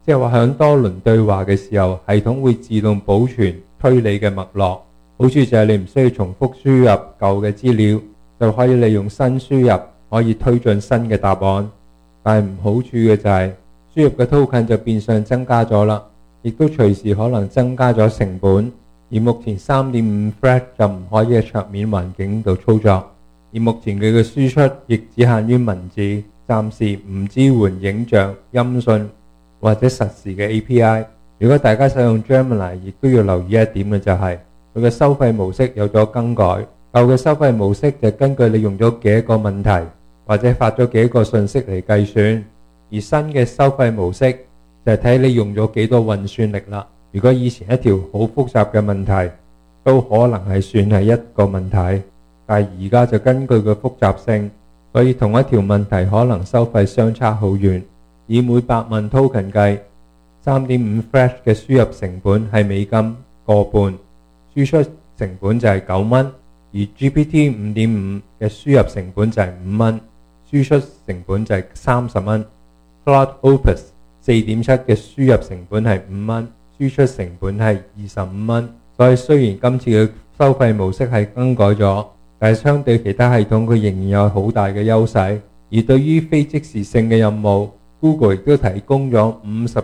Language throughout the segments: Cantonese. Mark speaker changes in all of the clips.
Speaker 1: 即係話響多輪對話嘅時候，系統會自動保存推理嘅脈絡。好處就係你唔需要重複輸入舊嘅資料，就可以利用新輸入可以推進新嘅答案。但係唔好處嘅就係輸入嘅 token 就變相增加咗啦，亦都隨時可能增加咗成本。而目前 3.5 Thread 就唔可以喺桌面環境度操作，而目前佢嘅輸出亦只限於文字，暫時唔支援影像、音訊或者實時嘅 API。如果大家使用 Gemini， 亦都要留意一點嘅就係佢嘅收費模式有咗更改。舊嘅收費模式就根據你用咗幾多個問題或者發咗幾個信息嚟計算，而新嘅收費模式就係睇你用咗幾多運算力啦。如果以前一條好複雜嘅問題都可能係算係一個問題，但係而家就根據佢複雜性，所以同一條問題可能收費相差好遠。以每百萬 token 計， 3.5 Thread 嘅輸入成本係美金1.5，輸出成本就係9蚊，而 GPT 5.5 嘅輸入成本就係5蚊，輸出成本就係30蚊。Claude Opus 4.7 嘅輸入成本係5蚊，輸出成本係25蚊。所以雖然今次嘅收費模式係更改咗，但係相對其他系統佢仍然有好大嘅優勢。而對於非即時性嘅任務， Google 亦都提供咗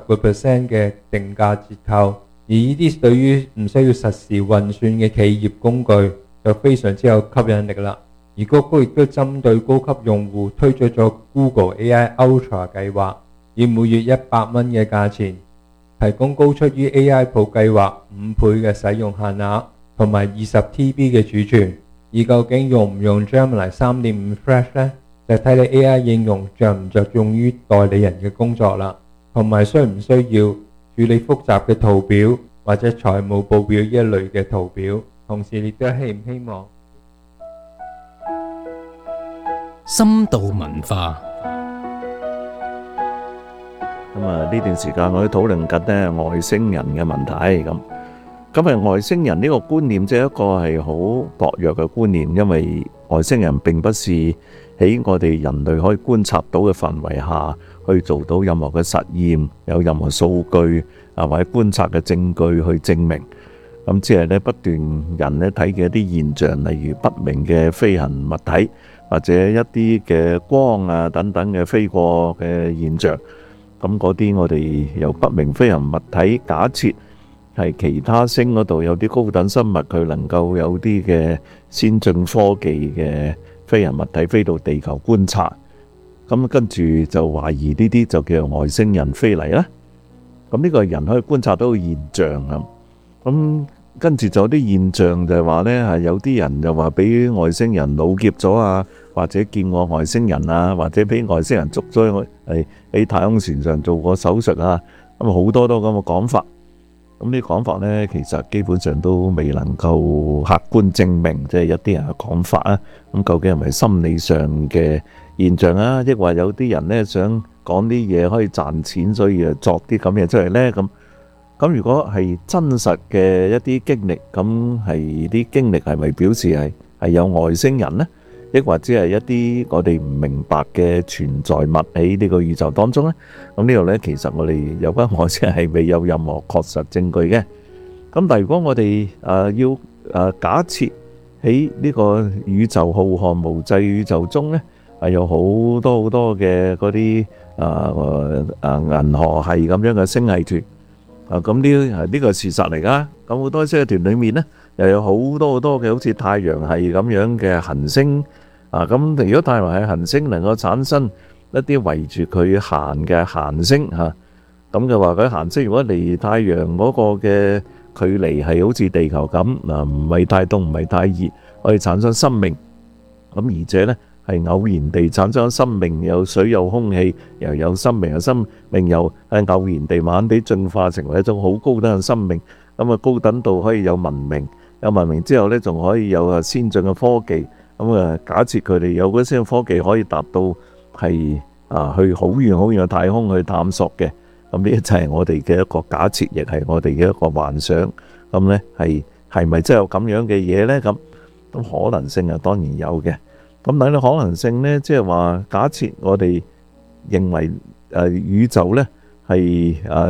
Speaker 1: 50% 嘅定價折扣。而呢啲對於唔需要實時運算嘅企業工具就非常之有吸引力啦。而谷歌亦都針對高級用戶推出咗 Google AI Ultra 計劃，以每月100蚊嘅價錢提供高出於 AI Pro 計劃5倍嘅使用限額同埋20 TB 嘅儲存。而究竟用唔用 Gemini 3.5 Thread 呢？就睇你 AI 應用着唔着重於代理人嘅工作啦，同埋需唔需要處理複雜嘅圖表或者財務報表一類嘅圖表，同時亦都希唔希望
Speaker 2: 深度文化。
Speaker 3: 呢段時間我都討論緊咧外星人嘅問題。咁外星人呢個觀念即係一個係好薄弱嘅觀念，因為外星人並不是喺我哋人類可以觀察到嘅範圍下去做到任何嘅實驗，有任何數據或者觀察嘅證據去證明。咁即係咧不斷人咧睇嘅一啲現象，例如不明嘅飛行物體或者一啲嘅光等等嘅飛過嘅現象。咁嗰啲我哋由不明飛行物體假設係其他星嗰度有啲高等生物，佢能夠有啲嘅先進科技嘅飛行物體飛到地球觀察，咁跟住就懷疑呢啲就叫做外星人飛嚟啦。咁呢個人可以觀察到個現象咁跟住就有啲現象就係話呢，係有啲人就話俾外星人擄劫咗或者見過外星人或者俾外星人捉咗喺太空船上做過手術咁好多都咁嘅講法。咁呢啲講法呢，其實基本上都未能夠客觀證明，即係一啲人嘅講法咁究竟係咪心理上嘅現象抑或有啲人呢想講啲嘢可以賺錢，所以作啲咁嘢出嚟呢？咁如果係真實嘅一啲經歷，咁係啲經歷係咪表示係有外星人呢？抑或者係一啲我哋唔明白嘅存在物喺呢個宇宙當中呢？咁呢度呢，其實我哋有關外星人係未有任何確實證據嘅。咁但係如果我哋要假設喺呢個宇宙浩瀚無際宇宙中呢，係有好多好多嘅嗰啲銀河系咁樣嘅星系團。咁呢個係事實嚟㗎。咁好多星系團裏面呢，又有好多好多嘅好似太陽系咁樣嘅行星。咁如果太陽系行星能夠產生一啲圍住佢行嘅行星咁嘅話，佢行星如果離太陽嗰個嘅距離係好似地球咁唔係太凍唔係太熱，可以產生生命。咁而且呢，係偶然地產生生命，有水有空氣，又有生命，有生命又係偶然地慢慢地進化成為一種好高等嘅生命。咁高等到可以有文明，有文明之後呢，仲可以有先進嘅科技。假設佢哋有嗰啲科技可以達到係去好遠好遠嘅太空去探索嘅，咁呢就係我哋嘅一個假設，亦係我哋嘅一個幻想。咁呢係咪真係有咁樣嘅嘢呢？咁可能性當然有嘅。咁但係可能性呢，即係話假設我哋認為宇宙呢係